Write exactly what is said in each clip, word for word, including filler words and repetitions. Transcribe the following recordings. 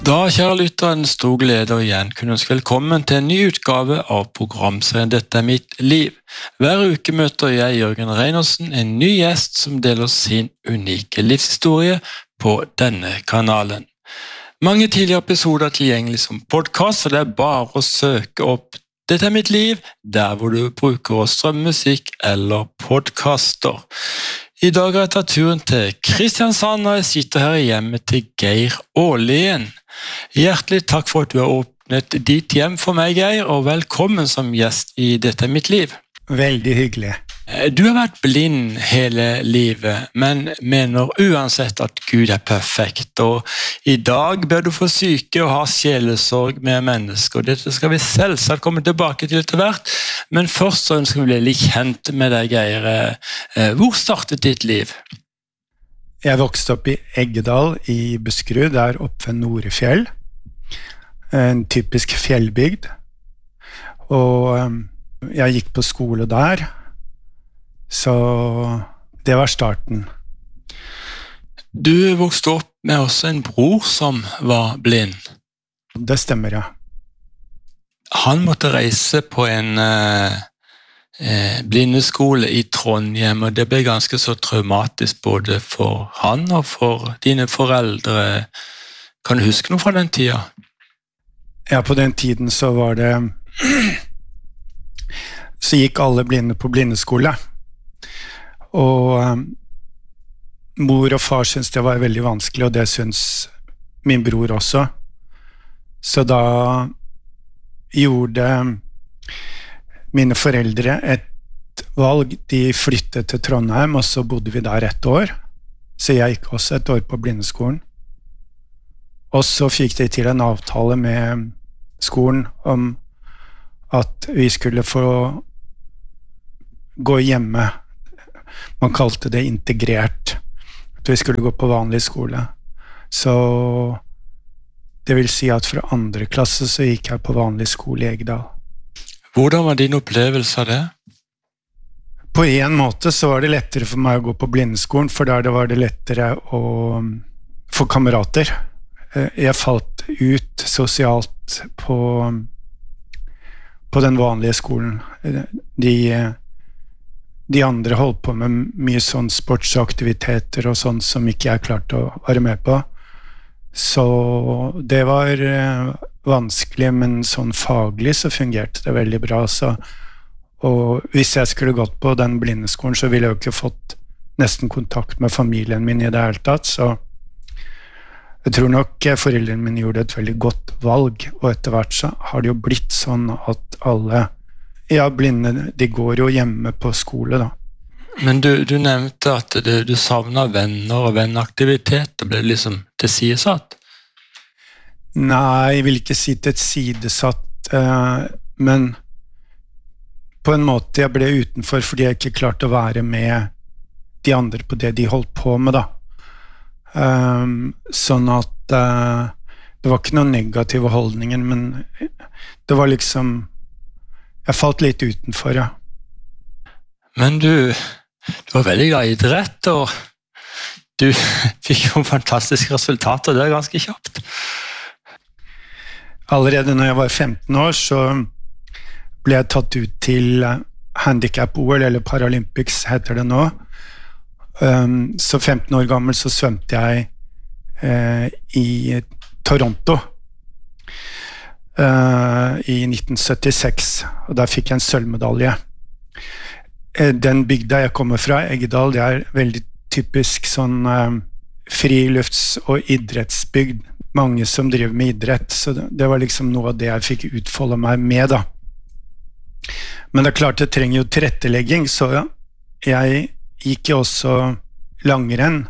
Da, kjære lytter, en stor glede å igjen kunne ønske velkommen til en ny utgave av programserien Dette er mitt liv. Hver uke møter jeg, Jørgen Reinersen, en ny gjest som deler sin unike livshistorie på denne kanalen. Mange tidligere episoder er tilgjengelig som podcast, så det er bare å søke opp Dette er mitt liv, der hvor du bruker å strømme musikk eller podcaster. I dag har jeg tatt turen til Kristiansand, og jeg sitter her hjemme til Geir Ålien. Hjertelig takk for at du har åpnet ditt hjem for meg, Geir, og velkommen som gjest i Dette er mitt liv. Veldig hyggelig. Du har vært blind hele livet, men mener uansett at Gud er perfekt, og i dag bør du få syke og ha sjelesorg med mennesker. Dette skal vi selvsagt komme tilbake til etter hvert, men først så ønsker vi bli litt kjent med deg, Geir. Hvor startet ditt liv? Jeg vokste opp i Eggedal i Buskerud, der oppe ved Norefjell, en typisk fjellbygd, og jeg gikk på skole der, så det var starten. Du vokste opp med også en bror som var blind. Det stemmer, ja. Han måtte reise på en eh, blindeskole i Trondheim, og det ble ganske så traumatisk både for han og for dine foreldre. Kan du huske noe fra den tida? Ja, på den tiden så var det så gikk alle blinde på blindeskole. Og um, mor og far syntes det var veldig vanskelig, og det syntes min bror også. Så da gjorde mine foreldre et valg. De flyttet til Trondheim, og så bodde vi der et år. Så jeg gikk også et år på blindeskolen. Og så fikk de til en avtale med skolen om at vi skulle få gå hjemme. Man kalte det integrert, at vi skulle gå på vanlig skole. Så det vil si at fra andre klasse så gikk jeg på vanlig skole i Eggedal. Hvordan var din opplevelse av det? På en måte så var det lettere for meg å gå på blindeskolen, for der det var det lettere å få kamerater. Jeg falt ut sosialt på, på den vanlige skolen. De De andre holdt på med mye sånn sportsaktiviteter og sånn som ikke jeg klarte å være med på. Så det var vanskelig, men sånn faglig så fungerte det veldig bra. Så, og hvis jeg skulle gått på den blindeskolen, så ville jeg jo ikke fått nesten kontakt med familien min i det hele tatt. Så jeg tror nok foreldrene mine gjorde et veldig godt valg, og etter hvert så har det jo blitt sånn at alle Ja, blinde, de går jo hjemme på skole da. Men du, du nevnte at du, du savnet venner og vennaktivitet, det ble liksom tilsidesatt? Nei, jeg vil ikke si tilsidesatt, eh, men på en måte jeg ble utenfor fordi jeg ikke klarte å være med de andre på det de holdt på med da. Um, sånn at uh, det var ikke noen negative holdninger, men det var liksom Jeg falt litt utenfor, ja. Men du, du var veldig glad i idrett, og du fikk jo fantastiske resultater, det er ganske kjapt. Allerede når jeg var femten år, så ble jeg tatt ut til Handicap-O L, eller Paralympics heter det nå. Um, så femten år gammel så svømte jeg uh, i Toronto. Uh, i nitten syttiseks, og der fikk jeg en sølvmedalje. Uh, den bygda jeg kommer fra, Eggedal, det er veldig typisk sånn uh, frilufts- og idrettsbygd. Mange som driver med idrett, så det, det var liksom noe av det jeg fikk utfolde meg med da. Men det er klart, det trenger jo tilrettelegging, så ja, jeg gikk jo også langrenn,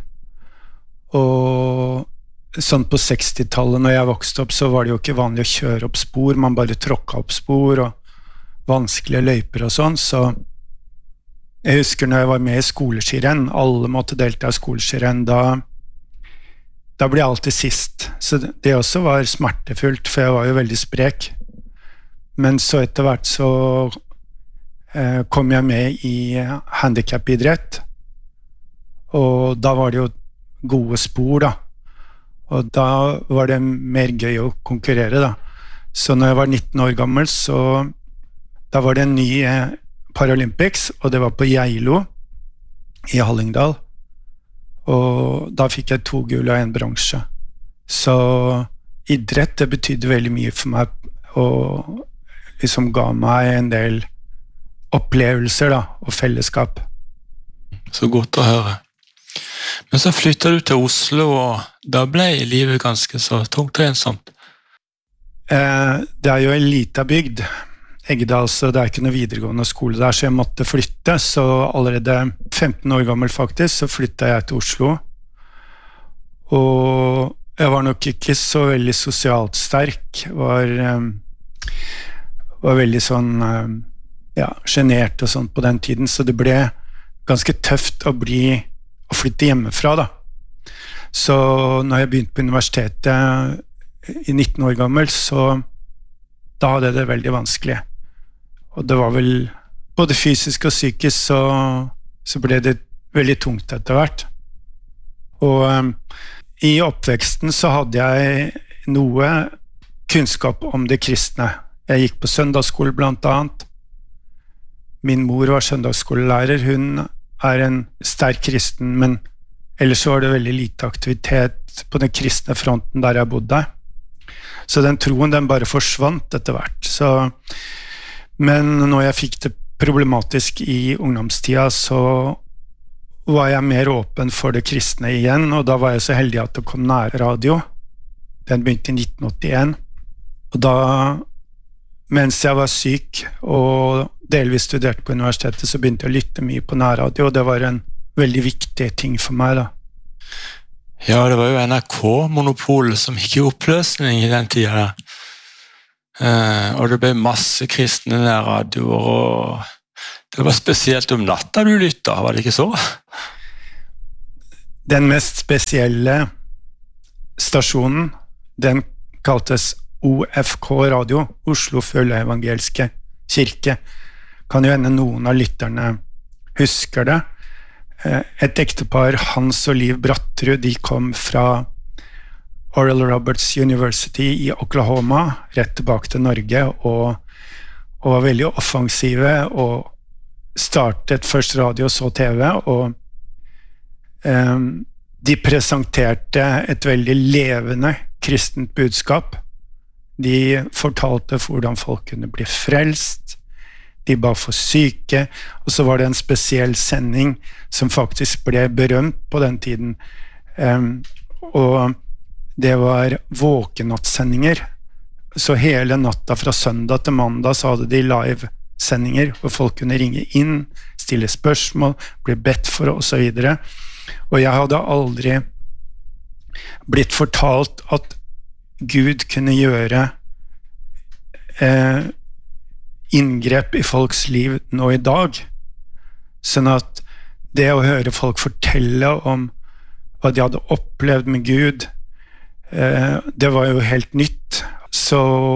og sånn på sekstitallet når jeg vokste opp, så var det jo ikke vanlig å kjøre opp spor, man bare tråkket opp spor og vanskelige løyper og sånn, så jeg husker når jeg var med i skoleskirenn, alle måtte delta i skoleskirenn, da, da ble jeg alltid sist, så det, det også var smertefullt, for jeg var jo veldig sprek, men så etter hvert så eh, kom jeg med i handicap-idrett, og da var det jo gode spor da, og da var det mer gøy å konkurrere da. Så når jeg var nitten år gammel, så da var det en ny eh, Paralympics, og det var på Geilo i Hallingdal, og da fikk jeg to gull og en bronse. Så idrett, det betydde veldig mye for meg, og liksom ga meg en del opplevelser da, og fellesskap. Så godt å høre. Men så flyttet du til Oslo, og da ble livet ganske så tungt og ensomt. Eh, det er jo en liten bygd, Eggedal, så det er ikke noe videregående skole der, så jeg måtte flytte, så allerede femten år gammel faktisk, så flyttet jeg til Oslo. Og jeg var nok ikke så veldig sosialt sterk, var, var veldig sånn, ja, genert og sånt på den tiden, så det ble ganske tøft å bli, å flytte hjemmefra da. Så når jeg begynte på universitetet i nitten år gammel, så da hadde jeg det veldig vanskelig. Og det var vel, både fysisk og psykisk, så, så ble det veldig tungt etter hvert. Og um, i oppveksten så hadde jeg noe kunnskap om det kristne. Jeg gikk på søndagsskole blant annet. Min mor var søndagsskolelærer, hun er en sterk kristen, men ellers var det veldig lite aktivitet på den kristne fronten der jeg bodde. Så den troen, den bare forsvant etter hvert. Så men når jeg fikk det problematisk i ungdomstida, så var jeg mer åpen for det kristne igjen, og da var jeg så heldig at det kom nærradio. Den begynte i nitten åttien. Og da, mens jeg var syk og delvis studerte på universitetet, så begynte jeg å lytte mye på nærradio, og det var en veldig viktig ting for meg da. Ja, det var jo N R K-monopolet som gikk i oppløsning i den tida der. Uh, og det ble masse kristne nærradioer, og det var spesielt om natta du lyttet, var det ikke så? Den mest spesielle stasjonen, den kaltes O F K Radio, Oslo Følgeevangeliske Kirke. Kan jo hende noen av lytterne husker det. Uh, et ektepar, Hans og Liv Bratterud, de kom fra Oral Roberts University i Oklahoma, rett tilbake til Norge, og, og var veldig offensive, og startet først radio og så T V, og um, de presenterte et veldig levende kristent budskap. De fortalte hvordan folk kunne bli frelst, de ba for syke, og så var det en spesiell sending som faktisk ble berømt på den tiden, um, og det var våkennattsendinger, så hele natta fra søndag til mandag så hadde de live-sendinger, hvor folk kunne ringe inn, stille spørsmål, bli bedt for og så videre. Og jeg hadde aldri blitt fortalt at Gud kunne gjøre eh, inngrep i folks liv nå i dag, sånn at det å høre folk fortelle om hva de hadde opplevd med Gud, det var jo helt nytt, så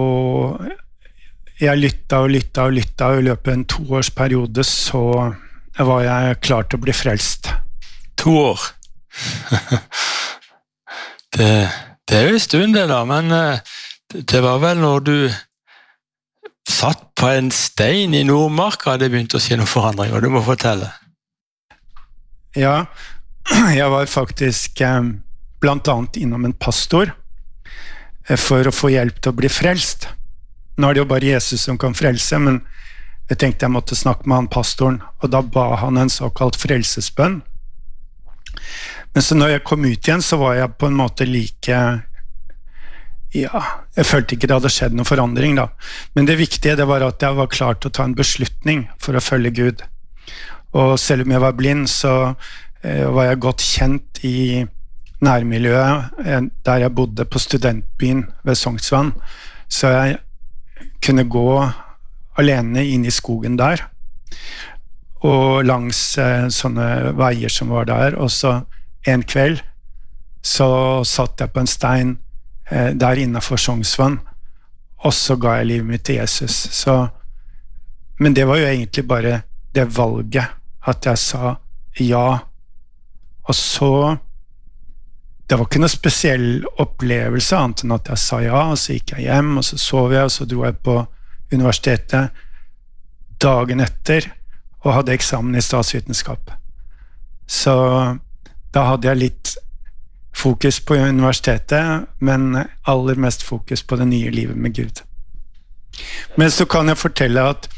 jeg lyttet og lyttet og lyttet, og i løpet av en toårsperiode så var jeg klar til å bli frelst. To år? det, det er jo en stund det da, men det var vel når du satt på en stein i Nordmarka det begynte å skje noen forandringer, du må fortelle. Ja, jeg var faktisk blant annet innom en pastor for å få hjelp til å bli frelst. Nå er det jo bare Jesus som kan frelse, men jeg tenkte jeg måtte snakke med han pastoren, og da ba han en såkalt frelsesbønn. Men så når jeg kom ut igjen, så var jeg på en måte like, ja, jeg følte ikke det hadde skjedd noen forandring da. Men det viktige det var at jeg var klar til å ta en beslutning for å følge Gud. Og selv om jeg var blind, så eh, var jeg godt kjent i nærmiljøet der jeg bodde på studentbyen ved Sognsvann, så jeg kunne gå alene inn i skogen der, og langs eh, sånne veier som var der, og så en kveld så satt jeg på en stein eh, der innenfor Sognsvann, og så ga jeg livet mitt til Jesus. Så, men det var jo egentlig bare det valget, at jeg sa ja, og så det var ikke noe spesiell opplevelse, annet enn at jeg sa ja, og så gikk jeg hjem, og så sov jeg, og så dro jeg på universitetet dagen etter, og hadde eksamen i statsvitenskap. Så da hadde jeg litt fokus på universitetet, men aller mest fokus på det nye livet med Gud. Men så kan jeg fortelle at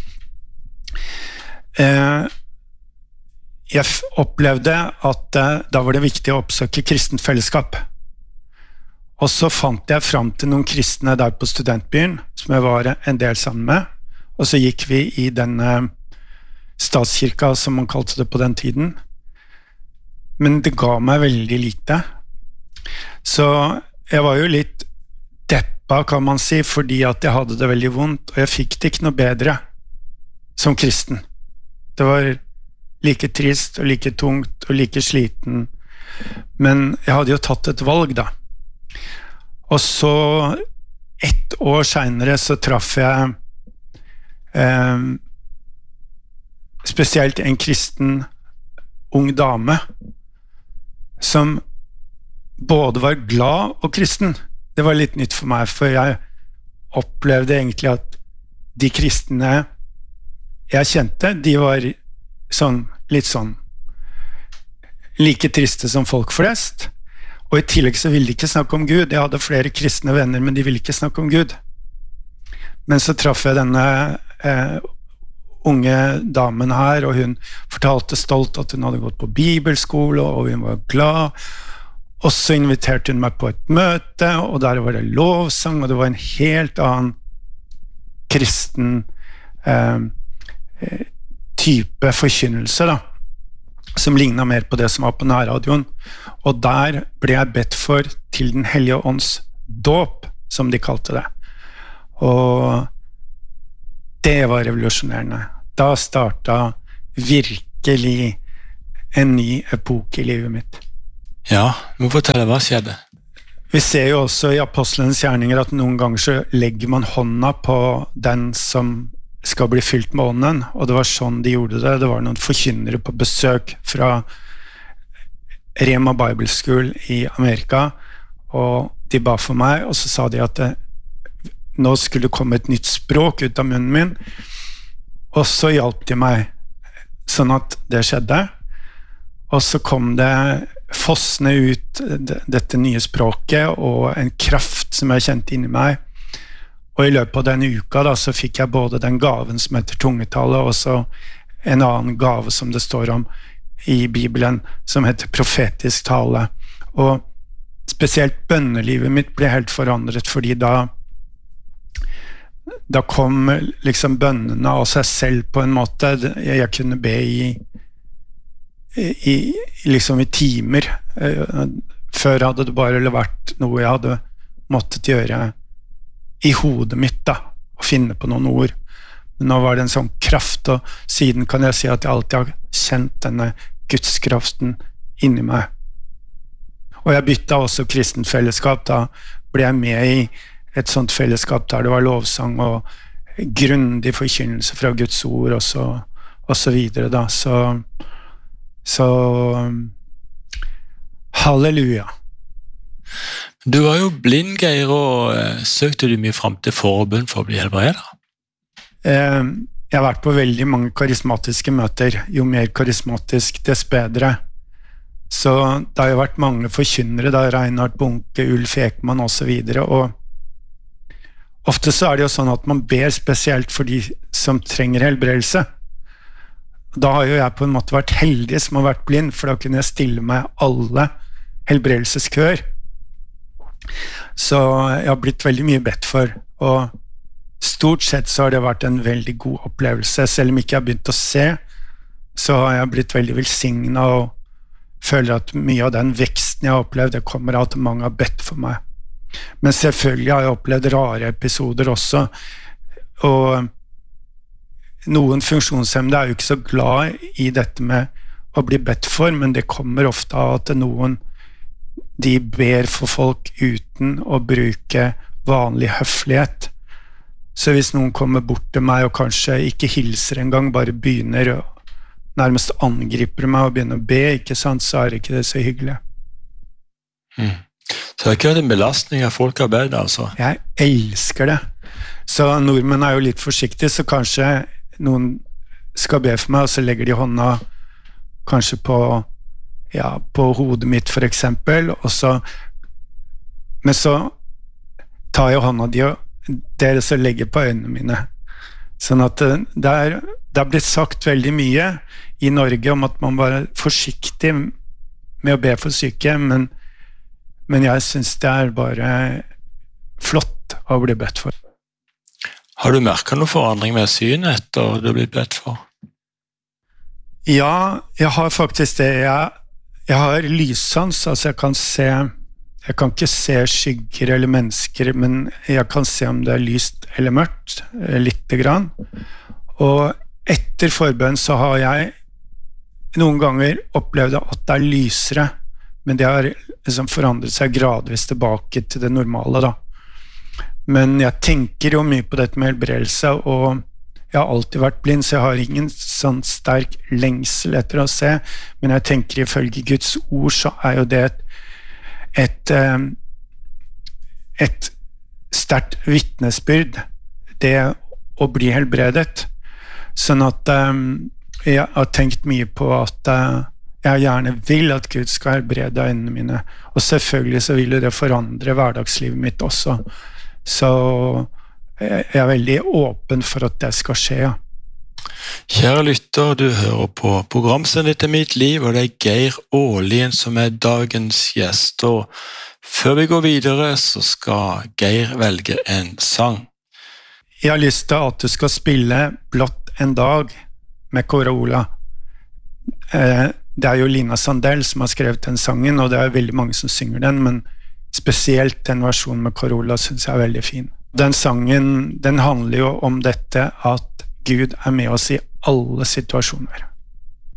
eh, jeg opplevde at eh, da var det viktig å oppsøke kristent fellesskap. Og så fant jeg fram til noen kristne der på studentbyen, som jeg var en del sammen med, og så gikk vi i denne statskirka, som man kalte det på den tiden. Men det ga meg veldig lite. Så jeg var jo litt deppa, kan man si, fordi at jeg hadde det veldig vondt, og jeg fikk det ikke noe bedre som kristen. Det var like trist og like tungt og like sliten. Men jeg hadde jo tatt et valg da. Og så ett år senere så traff jeg eh, spesielt en kristen ung dame som både var glad og kristen. Det var litt nytt for meg, for jeg opplevde egentlig at de kristne jeg kjente, de var sånn, litt sånn like triste som folk flest, og i tillegg så ville de ikke snakke om Gud. Jeg hadde flere kristne venner, men de ville ikke snakke om Gud. Men så traff jeg denne eh, unge damen her, og hun fortalte stolt at hun hadde gått på bibelskole, og hun var glad. Og så inviterte hun meg på et møte, og der var det lovsang, og det var en helt annen kristen eh, type forkynnelse da, som lignet mer på det som var på nærradioen. Og der ble jeg bedt for til den hellige ånds dåp, som de kalte det. Og det var revolusjonerende. Da startet virkelig en ny epoke i livet mitt. Ja, må fortelle hva skjedde. Vi ser jo også i apostlenes gjerninger at noen ganger så legger man hånda på den som skal bli fylt med ånden, og det var sånn de gjorde det. Det var noen forkynnere på besøk fra Rema Bible School i Amerika, og de ba for meg, og så sa de at det, nå skulle komme et nytt språk ut av munnen min, og så hjalp de meg, sånn at det skjedde. Og så kom det fossende ut dette nye språket, og en kraft som jeg kjente inni meg. Og i løpet av denne uka da, så fikk jeg både den gaven som heter tungetale, og så en annen gave som det står om i Bibelen, som heter profetisk tale. Og spesielt bønnelivet mitt ble helt forandret, fordi da da kom liksom bønnene av seg selv på en måte. Jeg kunne be i, i, liksom i timer. Før hadde det bare vært noe jeg hadde måttet gjøre i hodet mitt da, og finne på noen ord. Men nå var det en sånn kraft, og siden kan jeg si at jeg alltid har kjent denne gudskraften inni meg. Og jeg bytta også kristent fellesskap. Da ble jeg med i et sånt fellesskap der det var lovsang og grundig forkynnelse fra Guds ord og så, og så videre da. Så, så halleluja. Du var jo blind, Geir, og eh, søkte du mye frem til forbønn for å bli helbredet? Eh, jeg har vært på veldig mange karismatiske møter. Jo mer karismatisk, dess bedre. Så det har jo vært mange forkynnere, da Reinhard Bunke, Ulf Ekman og så videre, og ofte så er det jo sånn at man ber spesielt for de som trenger helbredelse. Da har jo jeg på en måte vært heldig som har vært blind, for da kunne jeg stille meg alle helbredelseskøer. Så jeg har blitt veldig mye bedt for, og stort sett så har det vært en veldig god opplevelse. Selv om ikke jeg har begynt å se, så har jeg blitt veldig velsignet, og føler at mye av den veksten jeg har opplevd, det kommer av at mange har bedt for meg. Men selvfølgelig har jeg opplevd rare episoder også, og noen funksjonshemmede er jo ikke så glad i dette med å bli bedt for, men det kommer ofte av at noen de ber for folk uten å bruke vanlig høflighet. Så hvis noen kommer bort til meg og kanskje ikke hilser en gang, bare begynner å nærmest angriper meg og begynner å be, ikke sant, så er ikke det så hyggelig. Mm. Så det har ikke vært en belastning av folkearbeid, altså? Jeg elsker det. Så nordmenn er jo litt forsiktige, så kanskje noen skal be for meg, og så legger de hånda kanskje på, ja, på hodet mitt for eksempel, og så, men så tar jeg hånda de og dere så legger på øynene mine. Sånn at det er, det er blitt sagt veldig mye i Norge om at man bare er forsiktig med å be for syke, men, men jeg synes det er bare flott å bli bedt for. Har du merket noen forandring med synet etter du har blitt bedt for? Ja, jeg har faktisk det. Jeg, jeg har lyssans, altså jeg kan se, jeg kan ikke se skygger eller mennesker, men jeg kan se om det er lyst eller mørkt, lite grann. Og etter forbønn så har jeg noen ganger opplevd at det er lysere, men det har liksom forandret seg gradvis tilbake til det normale da. Men jeg tenker jo mye på dette med helbredelse, og jeg har alltid vært blind, så jeg har ingen sånn sterk lengsel etter å se, men jeg tenker ifølge Guds ord så er jo det et, et, et sterkt vitnesbyrd, det å bli helbredet. Sånn at jeg har tenkt mye på at jeg gjerne vil at Gud skal helbrede øynene mine, og selvfølgelig så vil det forandre hverdagslivet mitt også. Så jeg er veldig åpen for at det skal skje. Ja. Kjære lytter, du hører på programsendet til Mitt Liv, og det er Geir Ålien som er dagens gjest. Og før vi går videre, så skal Geir velge en sang. Jeg har lyst til at du skal spille Blått en dag med Carola. Det er jo Lina Sandell som har skrevet den sangen, og det er veldig mange som synger den, men spesielt den versjonen med Carola synes jeg er veldig fin. Den sangen, den handler jo om dette at Gud er med oss i alle situasjoner.